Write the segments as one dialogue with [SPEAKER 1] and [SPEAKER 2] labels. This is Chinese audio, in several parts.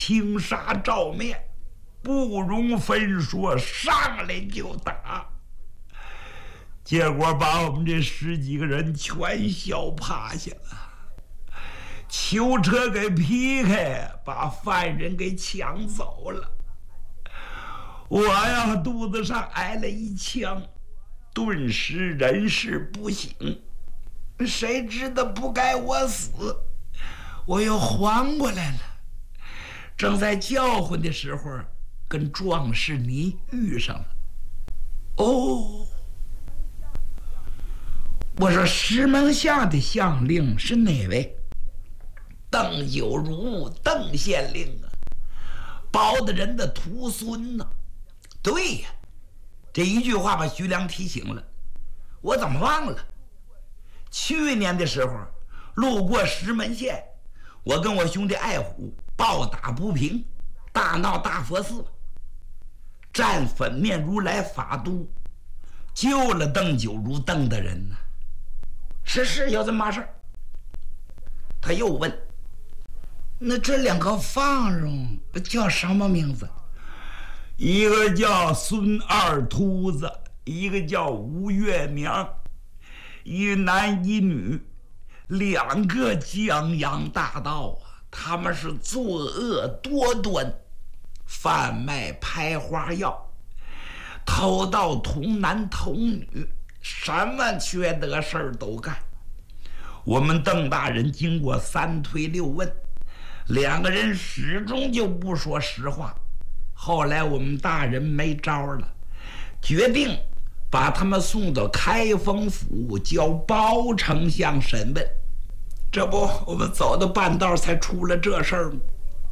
[SPEAKER 1] 听杀照面，不容分说，上来就打。结果把我们这10几个人全削趴下了，囚车给劈开，把犯人给抢走了。我呀，肚子上挨了一枪，顿时人事不省。谁知道不该我死，我又缓过来了。正在叫唤的时候，跟壮士你遇上了。哦，我说石门下的县令是哪位？邓九如，邓县令啊，包大人的徒孙呢。对呀，这一句话把徐良提醒了，我怎么忘了？去年的时候路过石门县，我跟我兄弟爱虎暴打不平，大闹大佛寺，战粉面如来法都，救了邓九如邓大人呢。是有这么码事。他又问，那这2个放荣叫什么名字？一个叫孙二秃子，一个叫吴月娘，一男一女，2个江洋大盗啊！他们是作恶多端，贩卖拍花药，偷盗童男童女，什么缺德事儿都干。我们邓大人经过3推6问，2个人始终就不说实话。后来我们大人没招了，决定把他们送到开封府交包丞相审问。这不，我们走到半道才出了这事儿吗？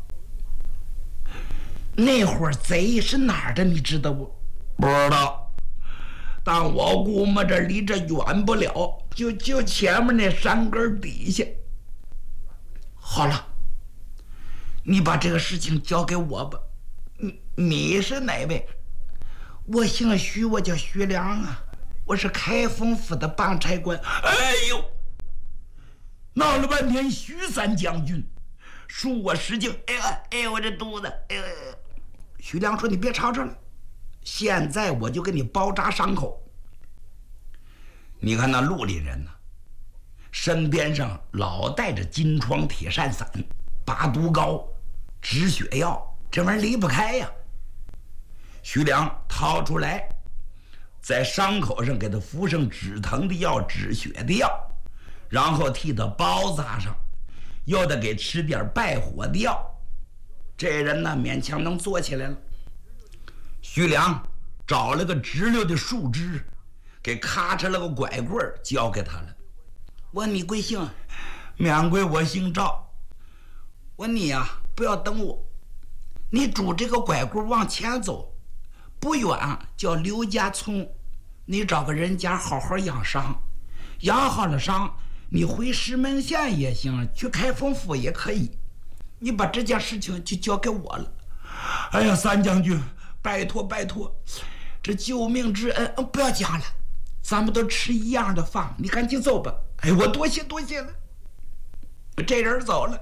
[SPEAKER 1] 那会儿贼是哪儿的你知道不？不知道，但我估摸着离这远不了，就前面那山根底下。好了，你把这个事情交给我吧。你是哪位？我姓徐，我叫徐良啊，我是开封府的帮差官。哎呦，闹了半天徐三将军恕我失敬。哎呦，我这肚子。徐良说，你别吵吵了，现在我就给你包扎伤口。你看那绿林人呢，身边上老带着金疮铁扇伞、拔毒膏、止血药，这玩意儿离不开呀。徐良掏出来，在伤口上给他敷上止疼的药、止血的药，然后替他包扎上，又得给吃点败火的药。这人呢，勉强能坐起来了。徐良找了个直溜的树枝，给咔嚓了个拐棍交给他了。问你贵姓？免贵，我姓赵。问你呀，不要等我，你拄这个拐棍往前走，不远叫刘家村，你找个人家好好养伤，养好了伤，你回石门县也行，去开封府也可以。你把这件事情就交给我了。哎呀，三将军，拜托拜托，这救命之恩不要讲了，咱们都吃一样的饭，你赶紧走吧。哎，我多谢了。这人走了。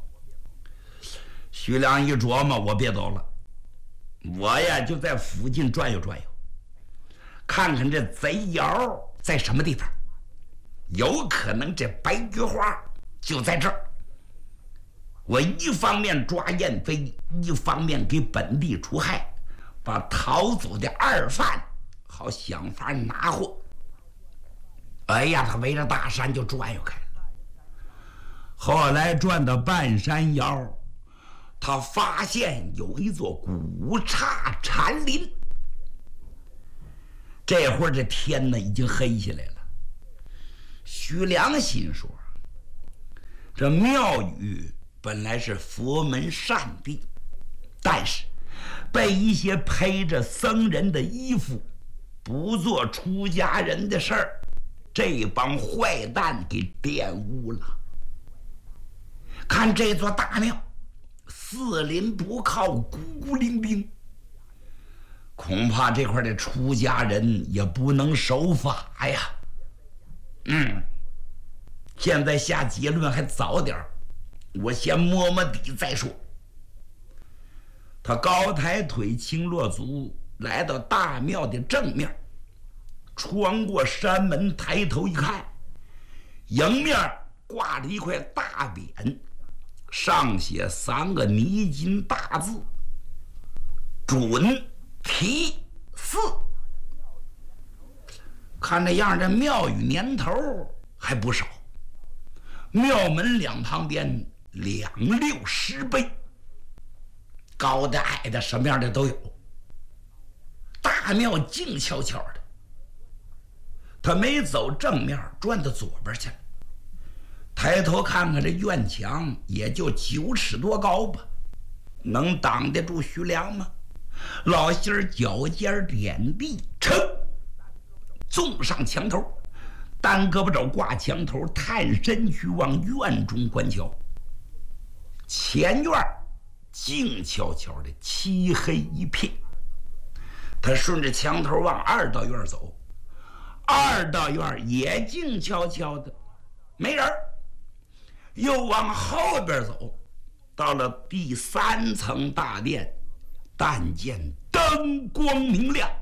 [SPEAKER 1] 徐良一琢磨，我别走了，我呀就在附近转悠转悠，看看这贼窑在什么地方，有可能这白菊花就在这儿。我一方面抓燕飞，一方面给本地除害，把逃走的二犯好想法拿获。哎呀，他围着大山就转悠开了。后来转到半山腰，他发现有一座古刹禅林。这会儿这天呢已经黑下来了。徐良心说，这庙宇本来是佛门善地，但是被一些披着僧人的衣服不做出家人的事儿，这帮坏蛋给玷污了。看这座大庙，四邻不靠，孤零零，恐怕这块的出家人也不能守法呀。现在下结论还早点，我先摸摸底再说。 他高抬腿，轻落足，来到大庙的正面，穿过山门，抬头一看，迎面挂着一块大匾，上写3个泥金大字：准提寺。看这样，这庙宇年头还不少，庙门两旁边2、6、10碑，高的矮的什么样的都有。大庙静悄悄的，他没走正面，转到左边去了。抬头看看这院墙，也就9尺多高吧，能挡得住徐良吗？老心儿脚尖点地，噌，纵上墙头，单胳膊肘挂墙头，探身去往院中观瞧。前院静悄悄的，漆黑一片。他顺着墙头往2道院走，2道院也静悄悄的，没人。又往后边走，到了第3层大殿，但见灯光明亮。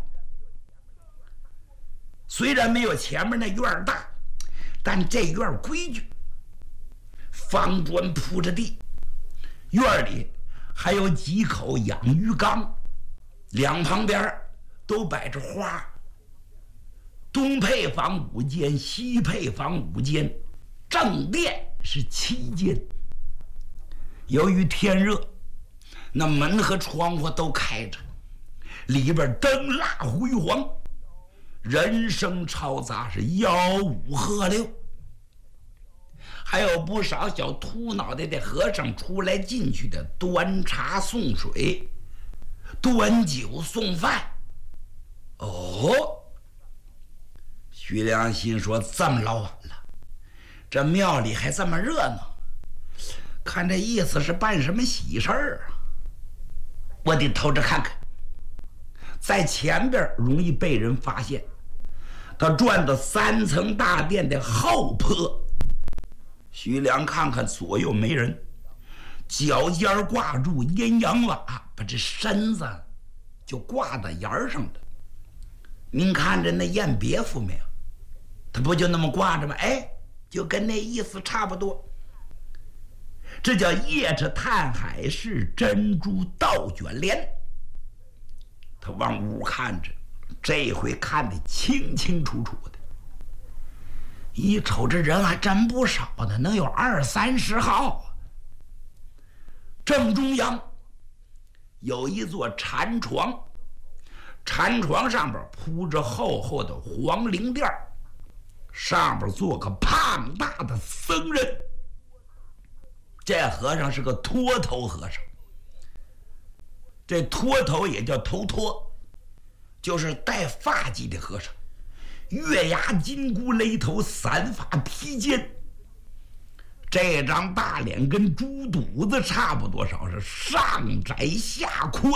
[SPEAKER 1] 虽然没有前面那院大，但这院规矩，方砖铺着地，院里还有几口养鱼缸，两旁边都摆着花，东配房5间，西配房5间，正殿是7间。由于天热，那门和窗户都开着，里边灯蜡辉煌，人声嘈杂，是吆五喝六。还有不少小秃脑袋的和尚出来进去的，端茶送水，端酒送饭。哦，徐良心说，这么老晚了，这庙里还这么热闹，看这意思是办什么喜事儿啊！我得偷着看看。在前边容易被人发现，他转到3层大殿的后坡。徐良看看左右没人，脚尖挂住阴阳瓦，把这身子就挂到沿上了。您看着那燕别府没有？他不就那么挂着吗？哎，就跟那意思差不多。这叫夜叉探海式珍珠倒卷帘。他往屋看着，这回看得清清楚楚的。一瞅这人还真不少呢，能有20、30号。正中央有一座禅床，禅床上边铺着厚厚的黄绫垫，上边坐个胖大的僧人。这和尚是个秃头和尚，这秃头也叫头脱，就是戴发髻的和尚，月牙金箍勒头，散发披肩。这张大脸跟猪肚子差不多少，是上窄下宽，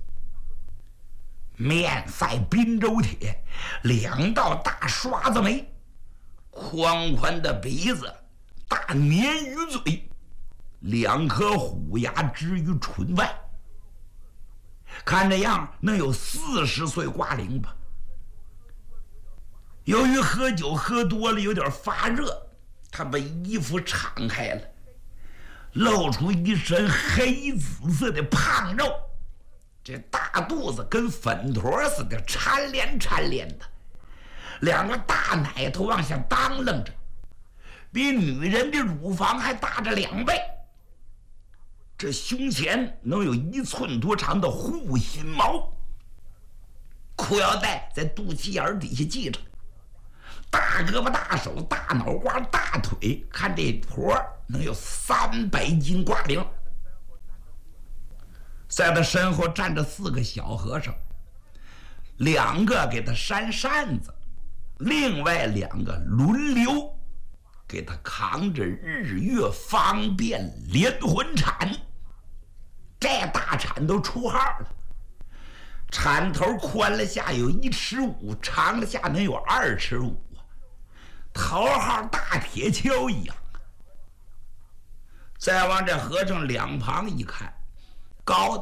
[SPEAKER 1] 面赛滨州铁，2道大刷子眉，宽宽的鼻子，大鲶鱼嘴，2颗虎牙支于唇外。看这样能有40岁挂龄吧。由于喝酒喝多了有点发热，他把衣服敞开了，露出一身黑紫色的胖肉，这大肚子跟粉坨似的，缠连缠连的，2个大奶头往下当楞着，比女人的乳房还大着2倍。这胸前能有1寸多长的护心毛，裤腰带在肚脐眼底下系着，大胳膊大手大脑瓜大腿，看这坨能有300斤挂铃。在他身后站着4个小和尚，2个给他扇扇子，另外2个轮流给他扛着日月方便连环铲。这大铲都出号了，铲头宽了下有1.5尺，长了下能有2.5尺，头号大铁锹一样。再往这和尚2旁一看，高